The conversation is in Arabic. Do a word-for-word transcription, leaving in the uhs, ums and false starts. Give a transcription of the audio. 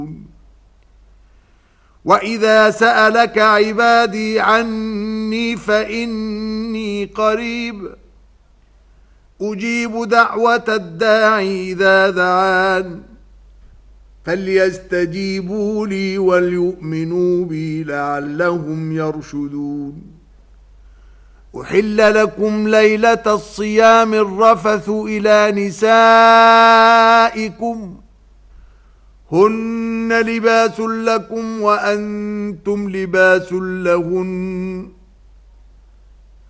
وَإِذَا سَأَلَكَ عِبَادِي عَنِّي فَإِنِّي قَرِيبٌ أُجِيبُ دَعْوَةَ الدَّاعِ إِذَا دَعَانِ فَلْيَسْتَجِيبُوا لِي وَلْيُؤْمِنُوا بِي لَعَلَّهُمْ يَرْشُدُونَ أُحِلَّ لَكُمْ لَيْلَةَ الصِّيَامِ الرَّفَثُ إِلَى نِسَائِكُمْ هُنَّ لِبَاسٌ لَكُمْ وَأَنْتُمْ لِبَاسٌ لَهُنَّ